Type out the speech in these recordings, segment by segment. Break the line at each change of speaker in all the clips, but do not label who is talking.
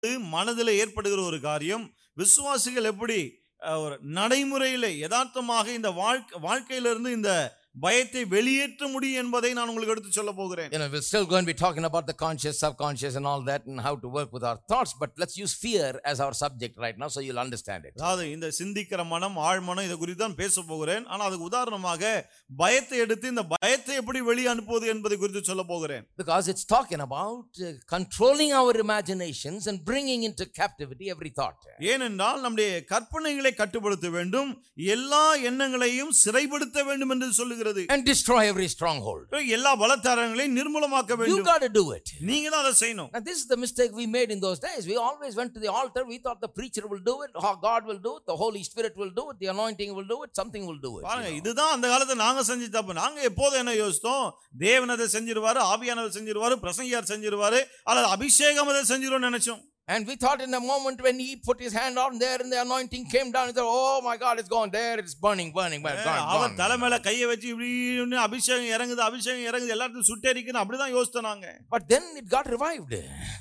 மனதில் ஏற்படுகிற ஒரு காரியம். விசுவாசிகள் எப்படி ஒரு நடைமுறையில யதார்த்தமாக இந்த வாழ்க்கையிலிருந்து இந்த பயத்தை வெளியேற்ற முடியும் என்பதை நான் உங்களுக்கு எடுத்து சொல்ல போகிறேன்.
We're still going to be talking about the conscious, subconscious and all that and how to work with our thoughts, but let's use fear as our subject right now so you'll understand it.
அதாவது இந்த சிந்திக்கிற மனம், ஆழ்மனம் இத குறித்து தான் பேச போகிறேன். ஆனா அதுக்கு உதாரணமாக பயத்தை எடுத்து இந்த பயத்தை எப்படி வெளியே அனுப்புவது என்பதை குறித்து சொல்ல போகிறேன்.
Because it's talking about controlling our imaginations and bringing into captivity every thought.
ஏனென்றால் நம்முடைய கற்பனைகளை கட்டுப்படுத்த வேண்டும், எல்லா எண்ணங்களையும் சிறைப்படுத்த வேண்டும் என்று சொல்லுகிறது.
And destroy every stronghold.
எல்லா பலத்தாரங்களையும் நிர்மூலமாக்க வேண்டும்.
You got to do it.
நீங்க தான் அதை செய்யணும்.
Now this is the mistake we made in those days. We always went to the altar. We thought the preacher will do it, God will do it, the Holy Spirit will do it, the anointing will do it, something will do it.
பாருங்க, இதுதான் அந்த காலத்துல நாங்க செஞ்ச தப்பு. நாங்க எப்போது என்ன யோசித்தோம்? தேவன் அதை செஞ்சிருவாரு, ஆவியானவர் செஞ்சிருவாரு, பிரசங்கியார் செஞ்சிருவாரு, அல்லது அபிஷேகம் அதை செஞ்சிருவோம்னு நினைச்சோம்.
And we thought in the moment when he put his hand on there and the anointing came down, he thought, oh my God, it's gone there, it's burning.
அவர் தலைமையில கையை வச்சு இப்படி அபிஷேகம் இறங்குது எல்லாத்தையும் சுட்டெரிக்கணும் அப்படிதான் யோசித்தோம் நாங்க.
But then it got revived.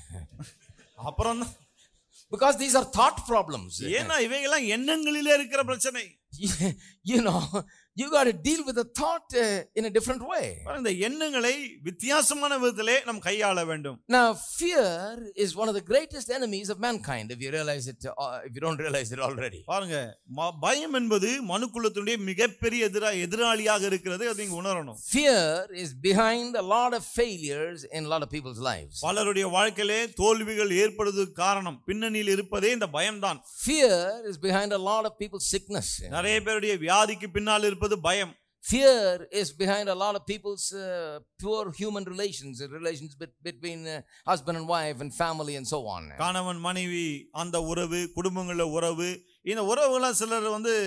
அப்புறம்
because these are thought problems.
ஏன்னா இவையெல்லாம் எண்ணங்களிலே இருக்கிற பிரச்சனை.
You know, you got to deal with the thought in a different way.
இந்த எண்ணங்களை வித்தியாசமான விதத்திலே நாம் கையாள வேண்டும்.
Now fear is one of the greatest enemies of mankind, if you realize it, if you don't realize it already.
பாருங்க, பயம் என்பது மனுக்குலத்துடைய மிகப்பெரிய எதிராளியாக இருக்கிறது. அதை நீங்க உணரணும்.
Fear is behind a lot of failures in a lot of people's lives.
பலருடைய வாழ்க்கையிலே தோல்விகள் ஏற்படுவதற்கு காரணம் பின்னணியில் இருப்பதே இந்த பயம்தான்.
Fear is behind a lot of people's sickness.
நிறைய பேருடைய வியாதிக்கு பின்னால் இருப்பது பயம்.
Fear is behind a lot of people's poor human relations between husband and wife and family and so on.
கணவன் மனைவி அந்த உறவு, குடும்பங்கள உறவு, இந்த உறவுகள சிலர்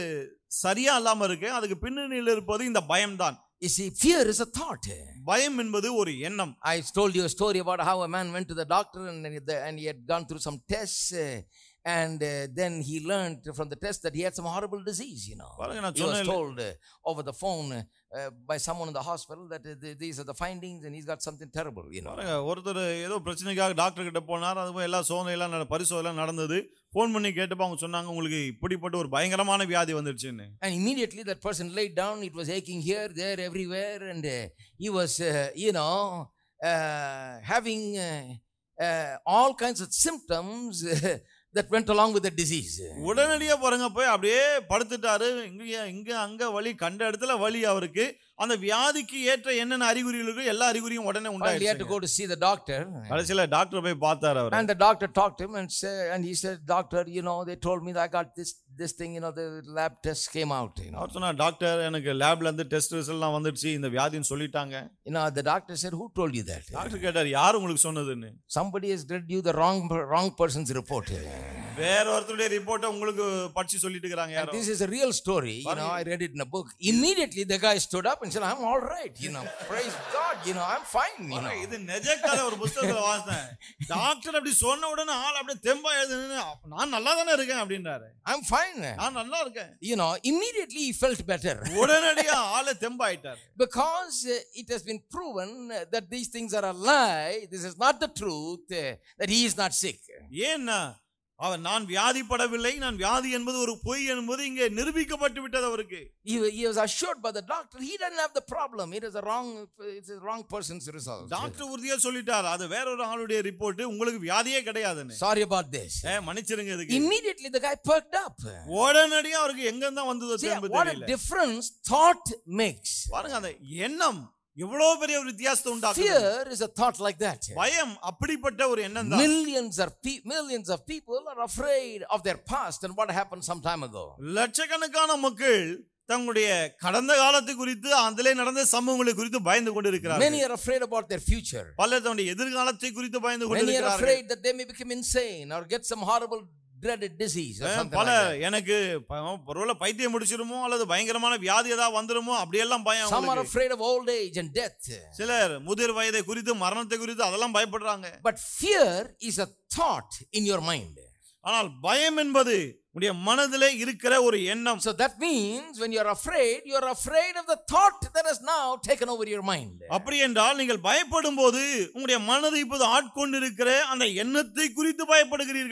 சரியா இல்லாம இருக்கு. அதுக்கு பின்னணியில் இருப்பது இந்த பயம்தான்.
You see, fear is a thought.
பயம் என்பது ஒரு எண்ணம்.
I told you a story about how a man went to the doctor and he had gone through some tests. And then he learned from the test that he had some horrible disease, you know. He was told over the phone by someone in the hospital that these are the findings and he's got something terrible, you know.
ஒருத்தர் ஏதோ பிரச்சனைக்காக doctor கிட்ட போனார். அதுவும் எல்லா சோதனையெல்லாம் பரிசோதனை நடந்தது. Phone பண்ணி கேட்டப்ப அவங்க சொன்னாங்க, உங்களுக்கு இப்படிப்பட்ட ஒரு பயங்கரமான வியாதி வந்துருச்சுன்னு.
And immediately that person laid down. It was aching here, there, everywhere, and he was having all kinds of symptoms that went along with the disease.
உடனடியா பாருங்க, போய் அப்படியே படுத்துட்டாரு. இங்க அங்க வலி, கண்ட இடத்துல வலி. அவருக்கு அந்த வியாதிக்கு ஏற்ற என்னென்ன அறிகுறிகள் இருக்கு எல்லா அறிகுறியும் உடனே உண்டாயிடுச்சு.
He had to go to see the doctor.
கடைசில டாக்டர் போய் பார்த்தாரு அவர்.
And the doctor talked to him and he said, doctor, they told me that I got this thing, the lab test came out,
அவர் சொன்னா, doctor எனக்கு லேப்ல இருந்து test ரிசல்ட்லாம் வந்துருச்சு, இந்த வியாதின்னு சொல்லிட்டாங்க.
The doctor said, who told you that?
Doctor கேட்டார், யார் உங்களுக்கு சொன்னதுன்னு.
Somebody has read you the wrong person's report.
வேற ஒருத்தருடைய ரிப்போர்ட்ட உங்களுக்கு படிச்சு சொல்லிட்டு இருக்காங்க யாரோ.
This is a real story. I read it in a book. Immediately the guy stood up and said, I'm all right. Praise God. I'm fine.
இது நிஜ கதை. ஒரு புத்தகத்துல வாசித்தேன். டாக்டர் அப்படி சொன்ன உடனே ஆள் அப்படியே தெம்பா எழுதுன்னு, நான் நல்லா தானே இருக்கேன் அப்படின்றாரு.
I'm fine.
நான் நல்லா இருக்கேன்.
Immediately he felt better.
உடனடியா ஆளு தெம்பாயிட்டார்.
Because it has been proven that these things are a lie. This is not the truth. That he is not sick.
ஏன்னா அவர் நான் வியாதிப்படவில்லை, நான் வியாதி என்பது ஒரு பொய் என்பது இங்கே நிரூபிக்கப்பட்டு விட்டது அவருக்கு.
He was assured by the doctor he doesn't have the problem. It's a wrong person's result.
Doctor உறுதியா சொல்லிட்டார், அது வேற ஒரு ஆளுடைய ரிப்போர்ட், உங்களுக்கு வியாதியே கிடையாதுன்னு.
Sorry about this.
மன்னிச்சிருங்க இதுக்கு.
Immediately the guy perked up.
உடனடியா அவருக்கு எங்க இருந்தா வந்ததோ தெரியல.
What a difference thought makes.
பாருங்க, அந்த எண்ணம் எவ்வளவு பெரிய ஒரு வித்தியாசத்தை உண்டாக்குது.
Fear is a thought like that.
பயம் அப்படிப்பட்ட ஒரு எண்ணம் தான்.
Millions of people are afraid of their past and what happened some time ago.
லட்சக்கணக்கான மக்கள் தங்களுடைய கடந்த காலத்தை குறித்து, அதிலே நடந்த சம்பவங்களை குறித்து பயந்து கொண்டிருக்கிறார்கள்.
Many are afraid about their future.
பலர் தங்களுடைய எதிர்காலத்தை குறித்து பயந்து கொண்டிருக்கிறார்கள்.
Many are afraid that they may become insane or get some horrible dreaded disease or something like that.
எனக்கு ஒருவேளை பைத்தியம் முடிச்சிருமோ அல்லது பயங்கரமான வியாதி ஏதாவது வந்துருமோ அப்படி எல்லாம் பயம்.
Some are afraid of old age and death.
சிலர் முதிர் வயதை குறித்து, மரணத்தை குறித்து அதெல்லாம் பயப்படுறாங்க.
But fear is a thought in your mind.
ஆனால் பயம் என்பது உடைய மனதிலே இருக்கிற ஒரு எண்ணம்.
So that means when you are afraid of the thought that has now taken over your mind.
அப்படி என்றால் நீங்கள் பயப்படும்போது உங்களுடைய மனதை இப்போது ஆட்கொண்டிருக்கிற அந்த எண்ணத்தை குறித்து பயப்படுகிறீர்கள்.